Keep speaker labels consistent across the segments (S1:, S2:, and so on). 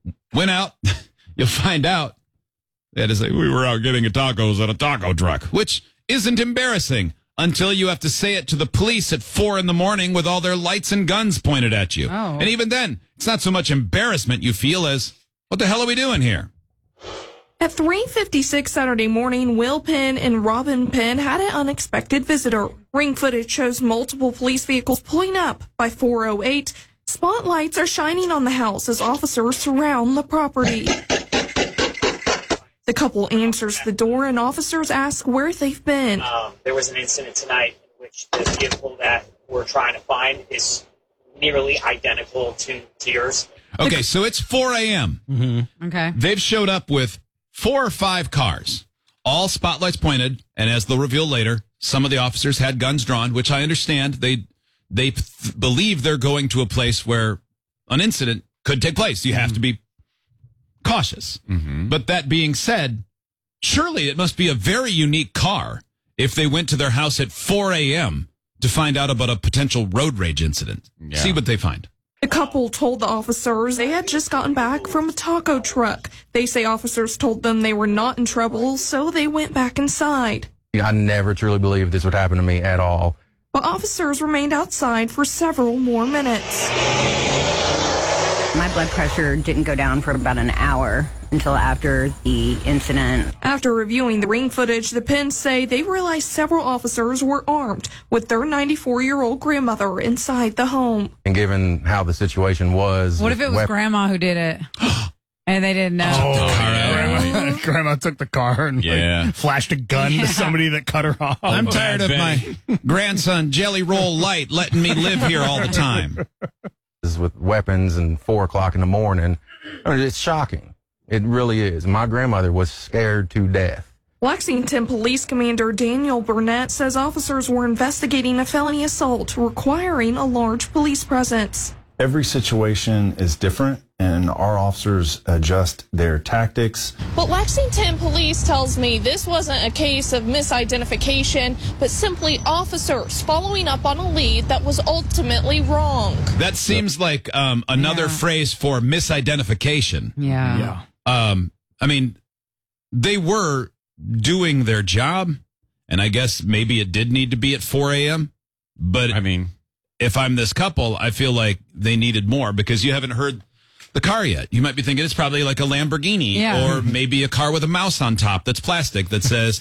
S1: went out. You'll find out. They had to say, we were out getting tacos at a taco truck, which isn't embarrassing until you have to say it to the police at 4 a.m. with all their lights and guns pointed at you.
S2: Oh.
S1: And even then, it's not so much embarrassment you feel as, what the hell are we doing here?
S3: At 3:56 Saturday morning, Will Penn and Robin Penn had an unexpected visitor. Ring footage shows multiple police vehicles pulling up. By 4:08, spotlights are shining on the house as officers surround the property. The couple answers the door and officers ask where they've been.
S4: There was an incident tonight in which the vehicle that we're trying to find is nearly identical to yours.
S1: Okay, so it's 4 a.m.
S2: Mm-hmm. Okay.
S1: They've showed up with 4 or 5 cars, all spotlights pointed, and as they'll reveal later, some of the officers had guns drawn, which I understand. They believe they're going to a place where an incident could take place. You have to be cautious. Mm-hmm. But that being said, surely it must be a very unique car if they went to their house at 4 a.m. to find out about a potential road rage incident. Yeah. See what they find.
S3: The couple told the officers they had just gotten back from a taco truck. They say officers told them they were not in trouble, so they went back inside.
S5: I never truly believed this would happen to me at all.
S3: But officers remained outside for several more minutes.
S6: My blood pressure didn't go down for about an hour until after the incident.
S3: After reviewing the ring footage, the Penns say they realized several officers were armed with their 94-year-old grandmother inside the home.
S5: And given how the situation was...
S2: What if it was Grandma who did it and they didn't know?
S7: Grandma took the car and flashed a gun to somebody that cut her off.
S1: I'm tired of my grandson, Jelly Roll Light, letting me live here all the time.
S5: With weapons and 4 o'clock in the morning. I mean, it's shocking. It really is. My grandmother was scared to death.
S3: Lexington Police Commander Daniel Burnett says officers were investigating a felony assault requiring a large police presence.
S8: Every situation is different, and our officers adjust their tactics.
S3: But Lexington Police tells me this wasn't a case of misidentification, but simply officers following up on a lead that was ultimately wrong.
S1: That seems like another phrase for misidentification.
S2: Yeah.
S1: I mean, they were doing their job, and I guess maybe it did need to be at 4 a.m., but I mean, if I'm this couple, I feel like they needed more because you haven't heard the car yet. You might be thinking it's probably like a Lamborghini or maybe a car with a mouse on top that's plastic that says,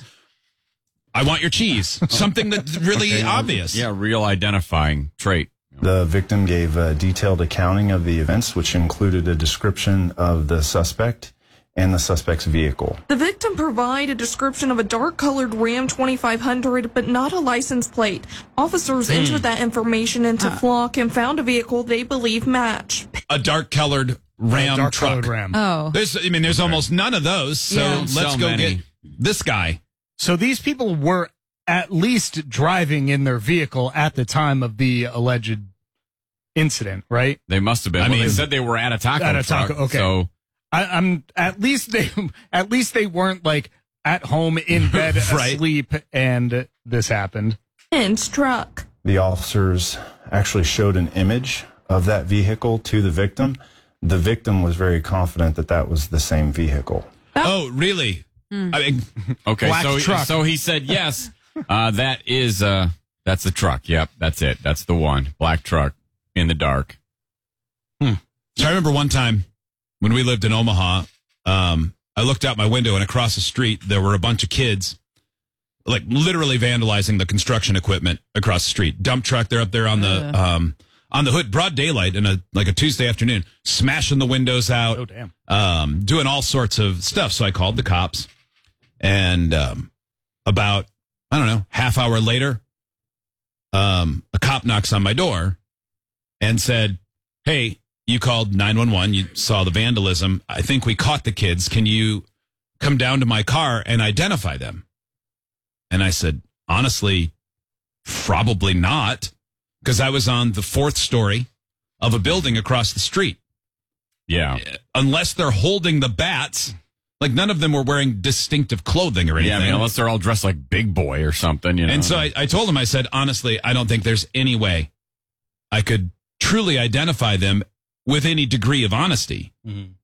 S1: I want your cheese. Something that's really obvious.
S9: Yeah, real identifying trait.
S8: The victim gave a detailed accounting of the events, which included a description of the suspect and the suspect's vehicle.
S3: The victim provided a description of a dark-colored Ram 2500, but not a license plate. Officers entered that information into Flock and found a vehicle they believe matched.
S1: A dark-colored Ram truck.
S7: Ram.
S2: Oh.
S1: There's almost none of those, so let's go get this guy.
S7: So these people were at least driving in their vehicle at the time of the alleged incident, right?
S9: They must have been. I mean, they said they were at a taco truck.
S7: Okay.
S9: So
S7: I'm at least they weren't like at home in bed asleep and this happened.
S3: And struck.
S8: The officers actually showed an image of that vehicle to the victim. The victim was very confident that that was the same vehicle.
S1: Oh, really? I mean,
S9: okay,
S7: truck.
S9: So he said yes. That's the truck. Yep, that's it. That's the one. Black truck in the dark.
S1: So I remember one time when we lived in Omaha, I looked out my window and across the street there were a bunch of kids, like literally vandalizing the construction equipment across the street. Dump truck, they're up there on the hood, broad daylight, in a Tuesday afternoon, smashing the windows out.
S7: Oh, damn.
S1: Doing all sorts of stuff. So I called the cops, and about, I don't know, half hour later, a cop knocks on my door and said, hey, you called 911. You saw the vandalism. I think we caught the kids. Can you come down to my car and identify them? And I said, honestly, probably not, because I was on the 4th story of a building across the street.
S9: Yeah.
S1: Unless they're holding the bats, like none of them were wearing distinctive clothing or anything.
S9: Yeah, I mean, unless they're all dressed like Big Boy or something, you know.
S1: And so I told him, I said, honestly, I don't think there's any way I could truly identify them with any degree of honesty.